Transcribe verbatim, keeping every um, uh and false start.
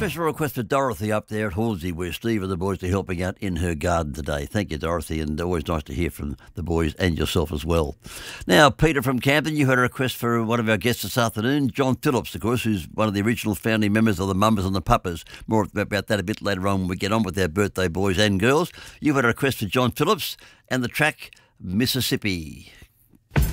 special request for Dorothy up there at Hornsey, where Steve and the boys are helping out in her garden today. Thank you, Dorothy, and always nice to hear from the boys and yourself as well. Now, Peter from Camden, you had a request for one of our guests this afternoon, John Phillips, of course, who's one of the original founding members of the Mumbas and the Puppers. More about that a bit later on when we get on with our birthday boys and girls. You had a request for John Phillips and the track Mississippi.